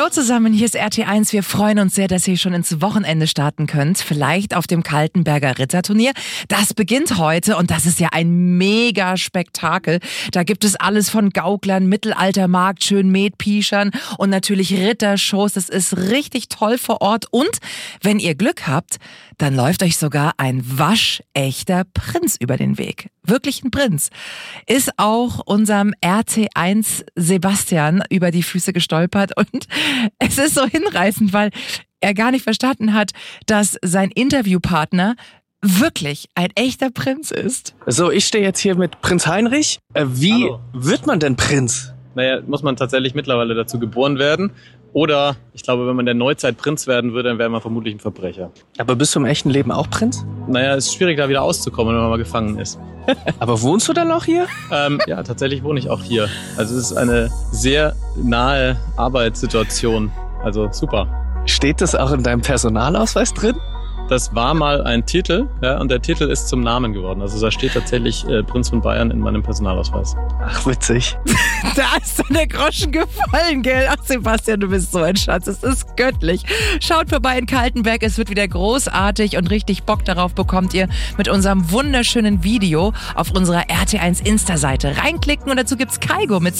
Hallo zusammen, hier ist RT1. Wir freuen uns sehr, dass ihr schon ins Wochenende starten könnt. Vielleicht auf dem Kaltenberger Ritterturnier. Das beginnt heute und das ist ja ein Mega-Spektakel. Da gibt es alles von Gauklern, Mittelaltermarkt, schön Metpischern und natürlich Rittershows. Das ist richtig toll vor Ort. Und wenn ihr Glück habt, dann läuft euch sogar ein waschechter Prinz über den Weg. Wirklich ein Prinz. Ist auch unserem RT1 Sebastian über die Füße gestolpert und es ist so hinreißend, weil er gar nicht verstanden hat, dass sein Interviewpartner wirklich ein echter Prinz ist. So, ich stehe jetzt hier mit Prinz Heinrich. Wie wird man denn Prinz? Naja, muss man tatsächlich mittlerweile dazu geboren werden. Oder, ich glaube, wenn man in der Neuzeit Prinz werden würde, dann wäre man vermutlich ein Verbrecher. Aber bist du im echten Leben auch Prinz? Naja, es ist schwierig, da wieder auszukommen, wenn man mal gefangen ist. Aber wohnst du dann auch hier? Ja, tatsächlich wohne ich auch hier. Also es ist eine sehr nahe Arbeitssituation. Also super. Steht das auch in deinem Personalausweis drin? Das war mal ein Titel, ja, und der Titel ist zum Namen geworden. Also da steht tatsächlich Prinz von Bayern in meinem Personalausweis. Ach, witzig. Da ist dann der Groschen gefallen, gell? Ach, Sebastian, du bist so ein Schatz. Es ist göttlich. Schaut vorbei in Kaltenberg. Es wird wieder großartig und richtig Bock darauf bekommt ihr mit unserem wunderschönen Video auf unserer RT1 Insta-Seite. Reinklicken und dazu gibt's Kaigo mit